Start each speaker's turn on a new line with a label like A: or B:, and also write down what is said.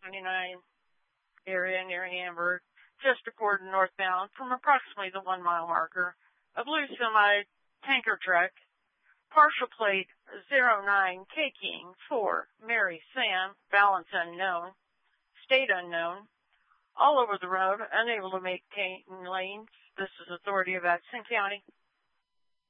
A: 29 area near Hamburg, just reported northbound from approximately the 1 mile marker. A blue semi tanker truck, partial plate 09 K King 4 Mary Sam, balance unknown, state unknown, all over the road, unable to maintain lanes. This is authority of Addison County.